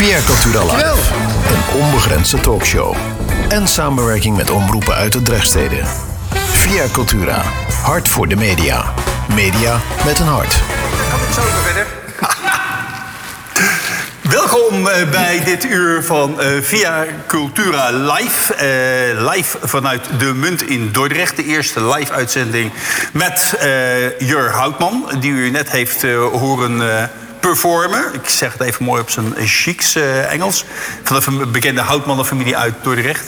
Via Cultura Live, een onbegrensde talkshow. En samenwerking met omroepen uit de Drechtsteden. Via Cultura, hart voor de media. Media met een hart. Kan ik zo verder? Welkom bij dit uur van Via Cultura Live. Live vanuit de Munt in Dordrecht. De eerste live-uitzending met Jur Houtman, die u net heeft horen performen. Ik zeg het even mooi op zijn chics Engels. Van een bekende Houtmannen-familie uit Dordrecht.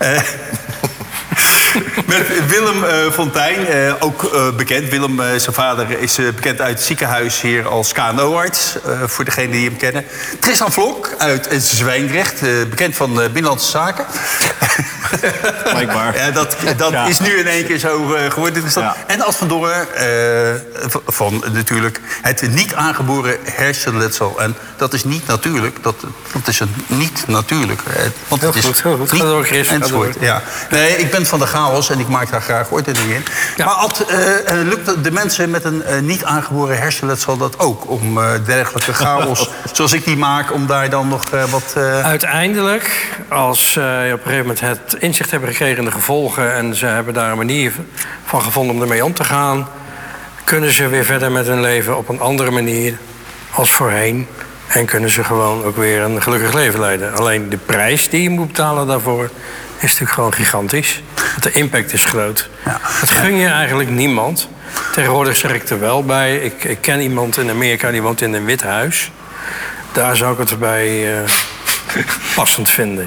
Met Willem Fontijn, ook bekend. Willem, zijn vader, is bekend uit het ziekenhuis hier als KNO-arts. Voor degenen die hem kennen. Tristan Vlok uit Zwijndrecht, bekend van Binnenlandse Zaken. Blijkbaar. Ja, dat is nu in één keer zo geworden. Dus ja. En Ad van Dongen van natuurlijk het niet aangeboren hersenletsel. En dat is niet natuurlijk. Dat is een niet natuurlijk. Want het is heel goed. Ga door, Chris. Ja. Nee, ik ben van de chaos en ik maak daar graag ordening in. Ja. Maar Ad, lukt het de mensen met een niet aangeboren hersenletsel dat ook? Om dergelijke chaos zoals ik die maak, om daar dan nog wat... Uiteindelijk, als je op een gegeven moment het inzicht hebben gekregen in de gevolgen en ze hebben daar een manier van gevonden om ermee om te gaan, kunnen ze weer verder met hun leven op een andere manier als voorheen. En kunnen ze gewoon ook weer een gelukkig leven leiden. Alleen de prijs die je moet betalen daarvoor is natuurlijk gewoon gigantisch. Want de impact is groot. Ja. Dat gun je eigenlijk niemand. Tegenwoordig zeg ik er wel bij. Ik ken iemand in Amerika die woont in een wit huis. Daar zou ik het bij passend vinden.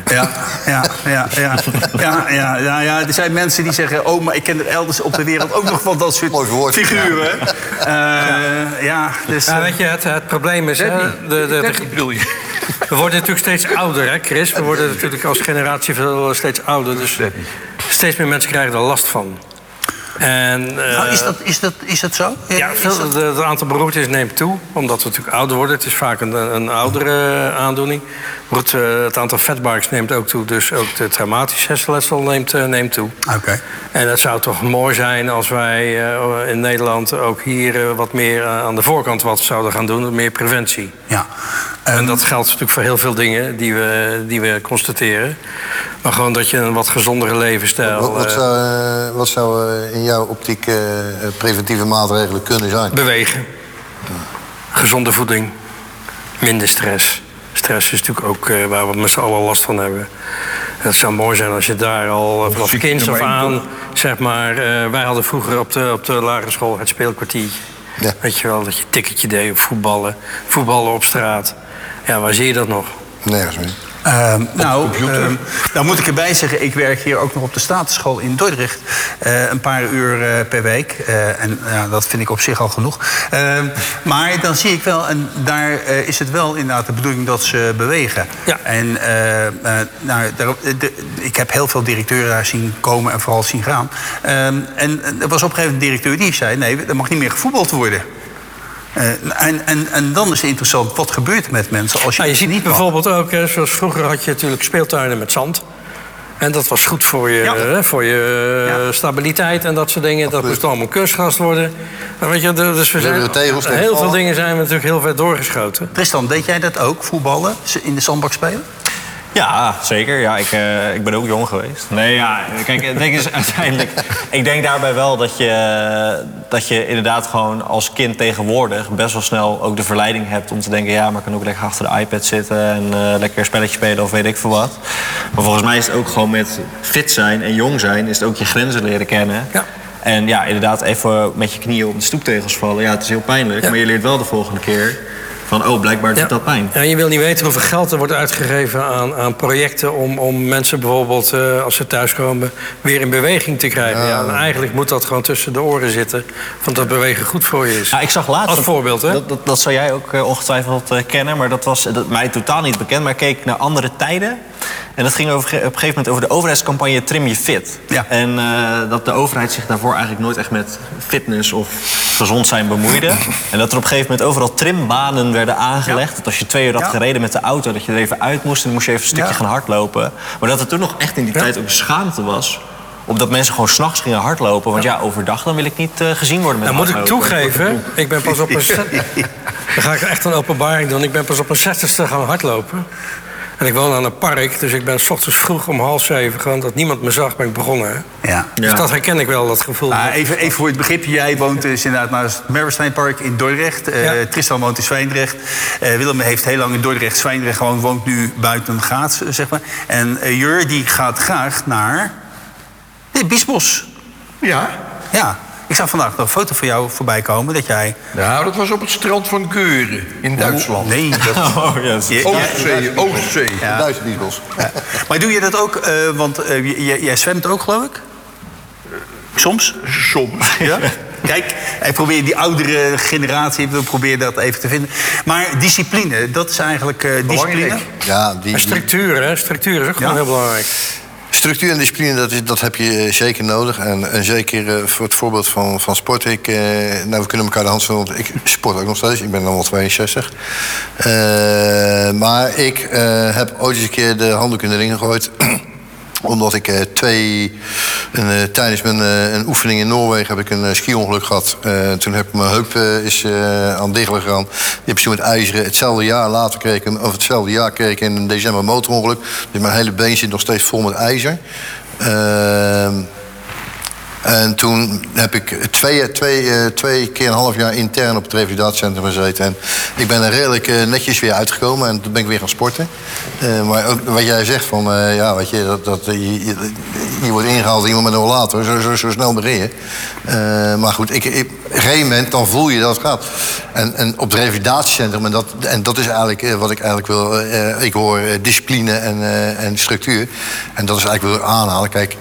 Ja. Er zijn mensen die zeggen, oh, maar ik ken er elders op de wereld ook nog van dat soort figuren. Dus, weet je, het probleem is... bedoel je? We worden natuurlijk steeds ouder, hè, Chris? We worden natuurlijk als generatie steeds ouder. Dus steeds meer mensen krijgen er last van. En, is dat zo? Ja, het aantal beroertes neemt toe, omdat we natuurlijk ouder worden. Het is vaak een oudere aandoening. Het aantal vetmarks neemt ook toe, dus ook de traumatische hersenletsel neemt toe. Okay. En het zou toch mooi zijn als wij in Nederland ook hier wat meer aan de voorkant wat zouden gaan doen, meer preventie. Ja. En dat geldt natuurlijk voor heel veel dingen die we constateren. Maar gewoon dat je een wat gezondere levensstijl... Wat zou in jouw optiek preventieve maatregelen kunnen zijn? Bewegen. Gezonde voeding. Minder stress. Stress is natuurlijk ook waar we met z'n allen last van hebben. En het zou mooi zijn als je daar al vanaf kinds af aan... zeg maar, wij hadden vroeger op de lagere school het speelkwartier. Ja. Weet je wel, dat je ticketje deed op voetballen op straat. Ja, waar zie je dat nog? Nergens meer. Nou moet ik erbij zeggen, ik werk hier ook nog op de Statenschool in Dordrecht. Een paar uur per week. En dat vind ik op zich al genoeg. Maar dan zie ik wel, en daar is het wel inderdaad de bedoeling dat ze bewegen. Ja. En ik heb heel veel directeuren daar zien komen en vooral zien gaan. En er was op een gegeven moment een directeur die zei, nee, er mag niet meer gevoetbald worden. En dan is het interessant, wat gebeurt er met mensen als je ziet niet bijvoorbeeld ook, zoals vroeger had je natuurlijk speeltuinen met zand. En dat was goed voor je stabiliteit en dat soort dingen. Dat moest allemaal kunstgras worden. Maar weet je, dus heel veel dingen zijn we natuurlijk heel ver doorgeschoten. Tristan, deed jij dat ook, voetballen, in de zandbak spelen? Ja, zeker. Ja, ik ben ook jong geweest. Nee, ja, kijk, het ding is uiteindelijk... Ik denk daarbij wel dat je inderdaad gewoon als kind tegenwoordig... best wel snel ook de verleiding hebt om te denken... ja, maar ik kan ook lekker achter de iPad zitten en lekker een spelletje spelen of weet ik veel wat. Maar volgens mij is het ook gewoon met fit zijn en jong zijn... is het ook je grenzen leren kennen. Ja. En ja, inderdaad even met je knieën op de stoeptegels vallen. Ja, het is heel pijnlijk, maar je leert wel de volgende keer... van, blijkbaar doet dat pijn. Ja, je wil niet weten hoeveel geld er wordt uitgegeven aan projecten... om mensen bijvoorbeeld, als ze thuiskomen, weer in beweging te krijgen. Ja, en eigenlijk moet dat gewoon tussen de oren zitten... van dat bewegen goed voor je is. Ja, ik zag laatst... Als voorbeeld, hè? Dat zou jij ook ongetwijfeld kennen, maar dat was mij totaal niet bekend. Maar ik keek naar andere tijden... En dat ging op een gegeven moment over de overheidscampagne Trim je fit. Ja. En dat de overheid zich daarvoor eigenlijk nooit echt met fitness of gezond zijn bemoeide. En dat er op een gegeven moment overal trimbanen werden aangelegd. Ja. Dat als je 2 uur had gereden met de auto, dat je er even uit moest... en dan moest je even een stukje gaan hardlopen. Maar dat er toen nog echt in die tijd ook schaamte was... Omdat mensen gewoon 's nachts gingen hardlopen. Want ja, overdag dan wil ik niet gezien worden met Nou moet ik hardlopen. toegeven, ik ben pas op een... Dan ga ik echt een openbaring doen. Ik ben pas op een 60ste gaan hardlopen. En ik woon aan een park, dus ik ben 's ochtends vroeg om 6:30... gewoon dat niemand me zag, ben ik begonnen. Hè? Ja. Dus dat herken ik wel, dat gevoel. Even voor het begrip. Jij woont dus inderdaad naast het Merwesteinpark in Dordrecht. Tristan woont in Zwijndrecht. Willem heeft heel lang in Dordrecht, Zwijndrecht gewoond. Woont nu buiten Gaats, zeg maar. En Jur die gaat graag naar Biesbos. Ja. Ja. Ik zag vandaag nog een foto van jou voorbij komen dat jij... Nou, dat was op het strand van Geuren in Duitsland. Nee, dat... Oostzee. Ja. Duitse Biesbos. Ja. Maar doe je dat ook? Want jij zwemt ook, geloof ik? Soms? Soms. Ja? Kijk, ik probeer die oudere generatie, we proberen dat even te vinden. Maar discipline, dat is eigenlijk discipline. Ja, Structuur, hè? Structuur is ook gewoon heel belangrijk. Structuur en discipline, dat heb je zeker nodig. En zeker voor het voorbeeld van sport. We kunnen elkaar de hand van... Ik sport ook nog steeds, ik ben dan wel 62. Maar ik heb ooit eens een keer de handdoek in de ring gegooid. Omdat ik tijdens een oefening in Noorwegen heb ik een ski-ongeluk gehad. Toen heb mijn heup aan het diggelen gegaan. Die heb ik toen met ijzeren. Hetzelfde jaar kreeg ik in december een motorongeluk. Dus mijn hele been zit nog steeds vol met ijzer. En toen heb ik twee keer een half jaar intern op het revalidatiecentrum gezeten. En ik ben er redelijk netjes weer uitgekomen en toen ben ik weer gaan sporten. Maar ook wat jij zegt van, weet je, je wordt ingehaald door iemand met een rollator, zo snel begin je. Maar goed, op een gegeven moment dan voel je dat het gaat. En op het revalidatiecentrum, en dat is eigenlijk wat ik eigenlijk wil, ik hoor discipline en structuur. En dat is eigenlijk wil aanhalen. Kijk,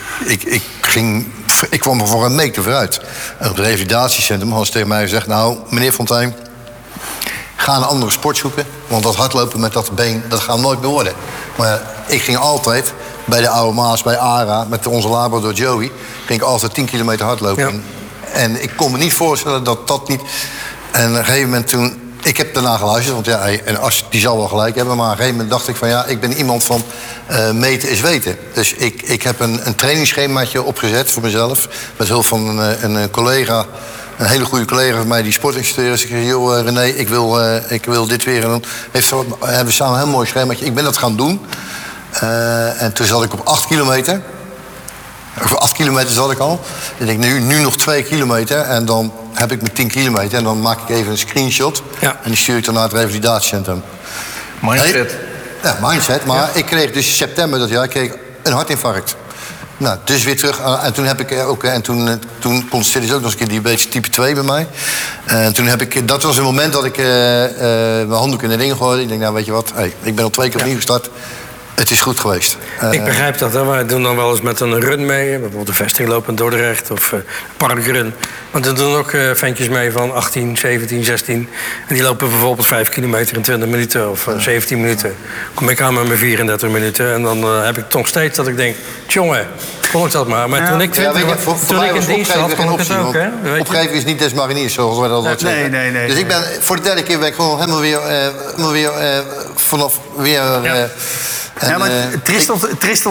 ik kwam er voor een meter vooruit. En op het revalidatiecentrum hadden ze tegen mij gezegd... nou, meneer Fontijn, ga een andere sport zoeken. Want dat hardlopen met dat been, dat gaat nooit meer worden. Maar ik ging altijd bij de oude Maas, bij ARA... met onze labrador Joey, ging ik altijd 10 kilometer hardlopen. Ja. En ik kon me niet voorstellen dat dat niet... En op een gegeven moment toen... Ik heb daarna geluisterd, want ja, die zal wel gelijk hebben. Maar op een gegeven moment dacht ik van ja, ik ben iemand van meten is weten. Dus ik heb een trainingsschemaatje opgezet voor mezelf. Met hulp van een collega, een hele goede collega van mij die sportinstructeur is. Ik zei, joh René, ik wil dit weer. En dan hebben we samen een heel mooi schemaatje. Ik ben dat gaan doen. En toen zat ik op 8 kilometer. Voor 8 kilometer zat ik al. Ik denk nu nog 2 kilometer en dan heb ik mijn 10 kilometer. En dan maak ik even een screenshot. Ja. En die stuur ik dan naar het revalidatiecentrum. Mindset. Ja, mindset. Maar ik kreeg dus in september dat jaar een hartinfarct. Nou, dus weer terug. En toen heb ik ook... En toen constateerde ze ook nog eens een keer diabetes type 2 bij mij. En toen heb ik... Dat was het moment dat ik mijn handdoek in de ring gooide. Ik denk, nou weet je wat, ik ben al 2 keer opnieuw gestart. Het is goed geweest. Ik begrijp dat. Hè. Wij doen dan wel eens met een run mee. Bijvoorbeeld de vestingloop in Dordrecht of parkrun. Maar er doen ook ventjes mee van 18, 17, 16. En die lopen bijvoorbeeld 5 kilometer in 20 minuten of 17 minuten. Kom ik aan met mijn 34 minuten. En dan heb ik toch steeds dat ik denk... Tjonge, kon ik dat maar. Maar toen ik in dienst had, kon ik het ook. Opgeven is niet des mariniers, zoals wij dat altijd zeggen. Nee. Dus ik ben voor de derde keer gewoon helemaal weer vanaf weer... Ja, maar Tristan